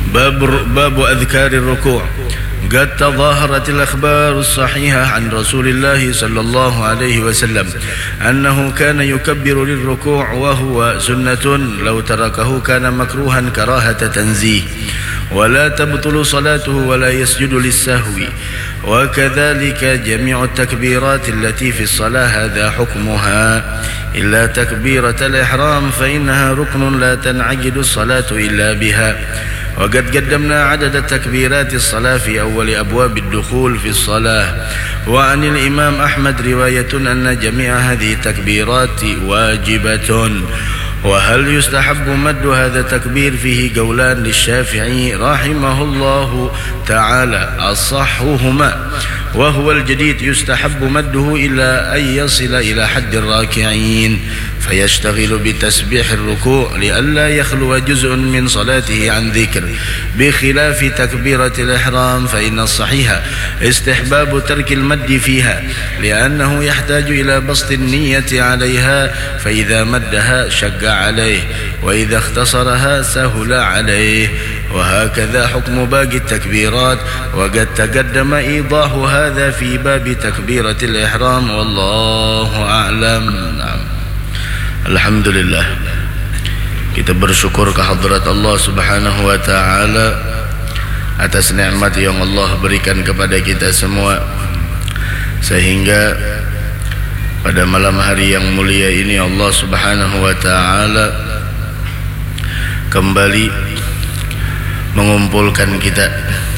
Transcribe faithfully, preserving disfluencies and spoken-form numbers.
باب باب أذكار الركوع. قد تظاهرت الأخبار الصحيحة عن رسول الله صلى الله عليه وسلم أنه كان يكبر للركوع وهو سنة، لو تركه كان مكروها كراهة تنزيه، ولا تبطل صلاته ولا يسجد للسهو. وكذلك جميع التكبيرات التي في الصلاة هذا حكمها، إلا تكبيرة الإحرام فإنها ركن لا تنعقد الصلاة إلا بها. وقد قدمنا عدد تكبيرات الصلاة في أول أبواب الدخول في الصلاة. وعن الإمام أحمد رواية أن جميع هذه التكبيرات واجبة. وهل يستحب مد هذا التكبير؟ فيه قولان للشافعي رحمه الله تعالى، الصحهما وهو الجديد يستحب مده إلا أن يصل إلى حد الراكعين فيشتغل بتسبيح الركوع لئلا يخلو جزء من صلاته عن ذكر، بخلاف تكبيرة الإحرام فإن الصحيح استحباب ترك المد فيها، لأنه يحتاج إلى بسط النية عليها، فإذا مدها شق عليه وإذا اختصرها سهل عليه. وهكذا حكم باقي التكبيرات، وقد تقدم إيضاح هذا في باب تكبيرة الإحرام، والله أعلم. نعم. Alhamdulillah, kita bersyukur kehadrat Allah Subhanahu wa ta'ala atas nikmat yang Allah berikan kepada kita semua, sehingga pada malam hari yang mulia ini Allah Subhanahu wa ta'ala kembali mengumpulkan kita